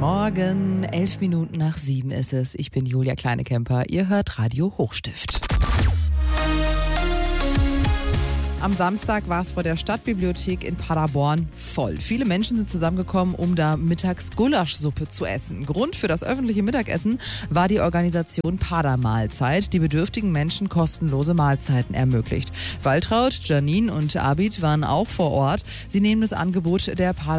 Morgen, 7:11 ist es. Ich bin Julia Kleinekemper. Ihr hört Radio Hochstift. Am Samstag war es vor der Stadtbibliothek in Paderborn voll. Viele Menschen sind zusammengekommen, um da mittags Gulaschsuppe zu essen. Grund für das öffentliche Mittagessen war die Organisation Padermahlzeit, die bedürftigen Menschen kostenlose Mahlzeiten ermöglicht. Waltraud, Janine und Abid waren auch vor Ort. Sie nehmen das Angebot der